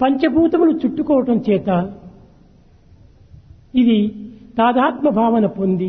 పంచభూతములు చుట్టుకోవటం చేత ఇది తాదాత్మ భావన పొంది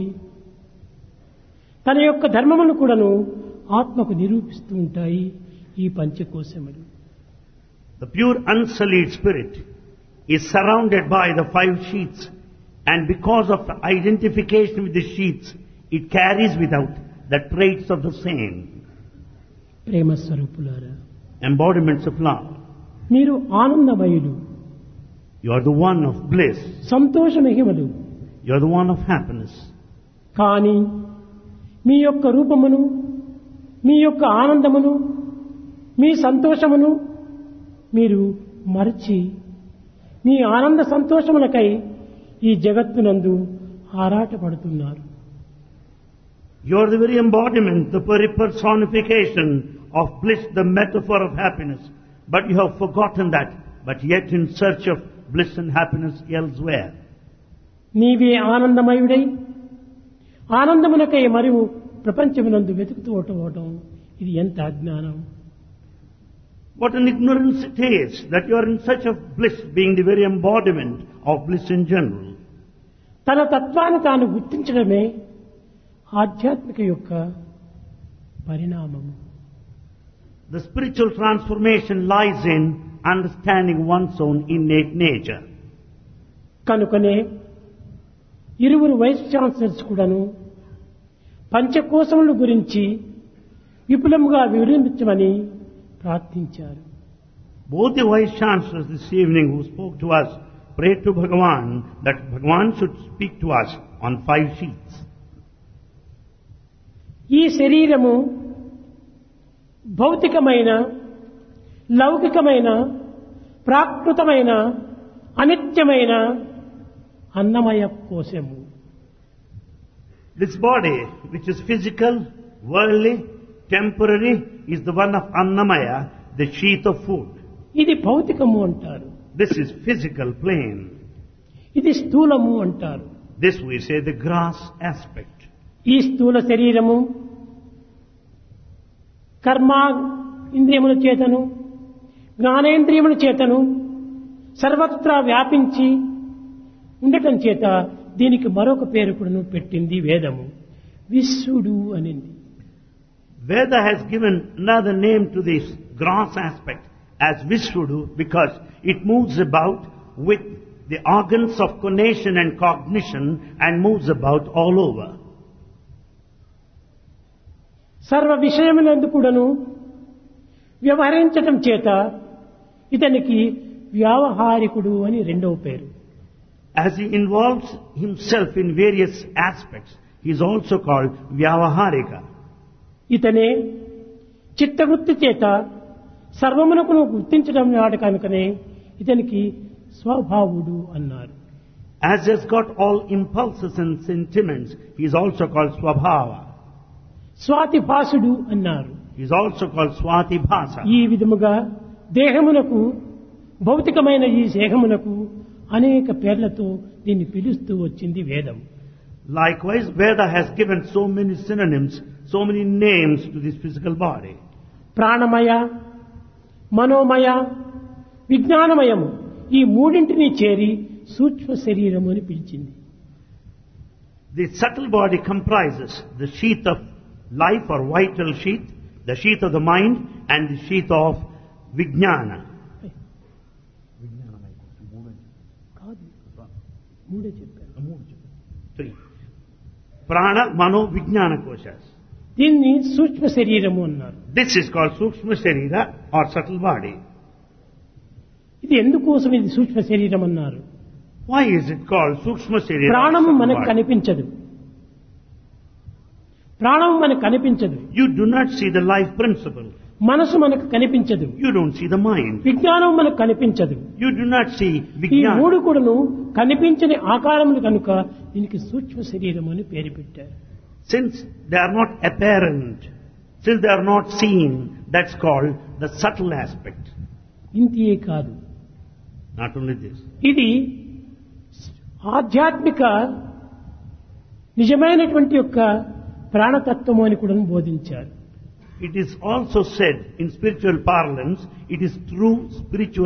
తన యొక్క ధర్మమును కూడాను ఆత్మకు నిరూపిస్తూ ఉంటాయి ఈ పంచకోశములు. The pure unsullied spirit is surrounded by the 5 sheaths, and because of the identification with the sheaths, it carries without the traits of the same. ప్రేమ స్వరూపులారా, Embodiments of love. మీరు ఆనందమయులు, You are the one of bliss. సంతోషమహిమలు. You are the one of happiness. కానీ మీ యొక్క రూపమును, మీ యొక్క ఆనందమును, మీ సంతోషమును మీరు మరచి మీ ఆనంద సంతోషములకై ఈ జగత్తునందు ఆరాటపడుతున్నారు. You are the very embodiment, the very personification of bliss, the metaphor of happiness. But you have forgotten that, but yet in search of bliss and happiness elsewhere. నీవే ఆనందమయుడై ఆనందమునకై మరియు ప్రపంచమునందు వెతుకుతూ ఉండటం ఇది ఎంత అజ్ఞానం. What an ignorance it is that you are in search of bliss, being the very embodiment of bliss in general. తన తత్వాన్ని తాను గుర్తించడమే ఆధ్యాత్మిక యొక్క పరిణామము. The spiritual transformation lies in understanding one's own innate nature. కనుకనే ఇరువురు వైస్ ఛాన్సలర్స్ కూడాను పంచకోశముల గురించి విపులంగా వివరించమని ప్రార్థించారు. Both the vice chancellors this evening who spoke to us prayed to Bhagavan that Bhagavan should speak to us on 5 sheets. ఈ శరీరము భౌతికమైన, లౌకికమైన, ప్రాకృతమైన, అనిత్యమైన అన్నమయ కోశము. This body, which is physical, worldly, temporary, is the one of Annamaya, the sheath of food. ఇది భౌతికము అంటారు. This is physical plane. ఇది స్థూలము అంటారు. This we say the gross aspect. ఈ స్థూల శరీరము కర్మ ఇంద్రియముల చేతను, జ్ఞానేంద్రియముల చేతను సర్వత్రా వ్యాపించి ఉండటం చేత దీనికి మరొక పేరు కూడా పెట్టింది వేదము, విశ్వడు అనింది. Veda has given another name to this gross aspect as Vishvudu because it moves about with the organs of conation and cognition and moves about all over. సర్వ విషయములందు కూడాను వ్యవహరించటం చేత ఇతనికి వ్యావహారికుడు అని రెండవ పేరు. As he involves himself in various aspects, he is also called Vyavaharika. ఇతనే చిత్తవృత్తి చేత సర్వమునకును గుర్తించడం నాడు కనుకనే ఇతనికి స్వభావుడు అన్నారు. As he has got all impulses and sentiments, he is also called Swabhava. స్వాతిభాసుడు అన్నారు. He is also called Swatibhasa. ఈ విధముగా దేహమునకు, భౌతికమైన ఈ దేహమునకు అనేక పేర్లతో దీన్ని పిలుస్తూ వచ్చింది వేదం. Likewise, Veda has given so many synonyms, so many names to this physical body. ప్రాణమయ, మనోమయ, విజ్ఞానమయము ఈ మూడింటిని చేరి సూక్ష్మ శరీరము అని పిలిచింది. The subtle body comprises the sheath of life or vital sheath, the sheath of the mind and the sheath of Vijnana. కాదు, మూడే చెప్పాను. 3. Prana, Mano, Vijnana koshas. దీన్ని సూక్ష్మ శరీరము అన్నారు. This is called Sukshma Sharira or subtle body. ఇది ఎందుకోసం ఇది సూక్ష్మ శరీరం అన్నారు? Why is it called Sukshma Sharira? ప్రాణము or మనకు subtle body? కనిపించదు. ప్రాణము మనకు కనిపించదు. You do not see the life principle. మనసు మనకు కనిపించదు. You don't see the mind. విజ్ఞానం మనకు కనిపించదు. You do not see ఈ Vijnana. మూడు కూడాను కనిపించని ఆకారములు కనుక దీనికి సూక్ష్మ శరీరం అని పేరు పెట్టారు. Since they are not apparent, since they are not seen, that's called the subtle aspect. ఇంతియే కాదు, Not only this. ఇది ఆధ్యాత్మిక నిజమైనటువంటి యొక్క ప్రాణతత్వము అని కూడా బోధించారు. It is also said in spiritual parlance, it is true spiritual